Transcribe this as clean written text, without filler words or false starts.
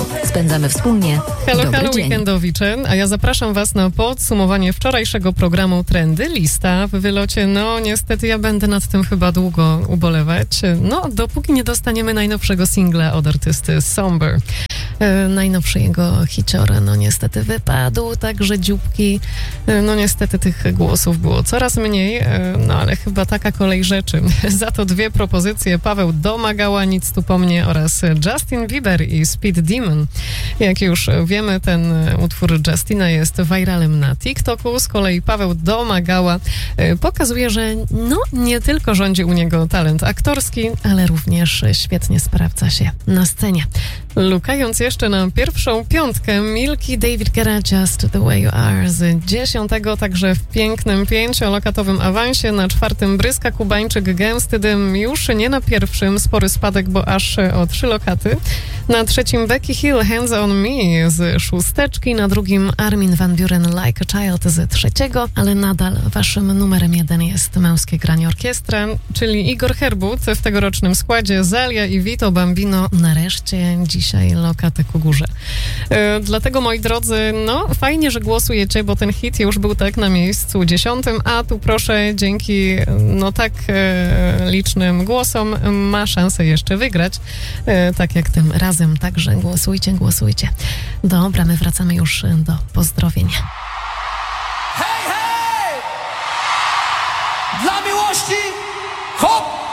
Spędzamy wspólnie Halo, dobry halo dzień. weekendowicze, a ja zapraszam Was na podsumowanie wczorajszego programu Trendy Lista w wylocie. No niestety ja będę nad tym chyba długo ubolewać, dopóki nie dostaniemy najnowszego singla od artysty Somber. Najnowszy jego hicior, niestety wypadł, także dzióbki, niestety tych głosów było coraz mniej, ale chyba taka kolej rzeczy. Za to dwie propozycje: Paweł Domagała, Nic tu po mnie, oraz Justin Bieber i Speed Demon. Jak już wiemy, ten utwór Justina jest viralem na TikToku, z kolei Paweł Domagała pokazuje, że nie tylko rządzi u niego talent aktorski, ale również świetnie sprawdza się na scenie. Lukając jeszcze na pierwszą piątkę, Milki, David Guetta, Just the Way You Are z 10, także w pięknym 5-lokatowym awansie. Na 4 Bryska, Kubańczyk, Gęsty Dym, już nie na pierwszym, spory spadek, bo aż o 3 lokaty. Na 3 Becky Hill, Hands on Me z 6, na 2 Armin van Buuren, Like a Child z 3, ale nadal waszym numerem 1 jest Męskie Granie Orkiestra, czyli Igor Herbut w tegorocznym składzie, Zalia i Vito Bambino, nareszcie dzisiaj lokatę ku górze. Dlatego, moi drodzy, fajnie, że głosujecie, bo ten hit już był tak na miejscu 10, a tu proszę, dzięki tak licznym głosom ma szansę jeszcze wygrać, tak jak tym razem, także głosujcie. Dobra, my wracamy już do pozdrowień. Hej! Dla miłości, hop!